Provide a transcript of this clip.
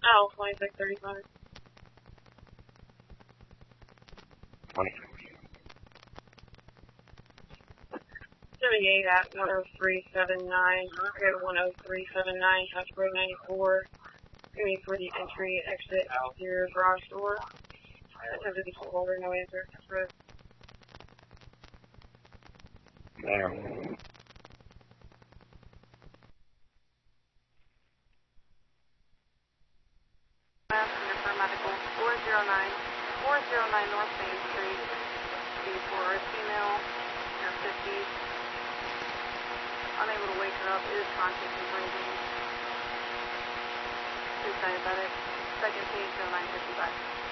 Oh, 2635. 78 at 10379. Code 10379, Touch Road 94. Give me for the entry exit out your garage door. Attempted to pull over, no answer. Touch Road. There. For medical 409 North Main Street. For a female in her 50s. Unable to wake her up, is conscious and breathing. Is diabetic. Second page 0955.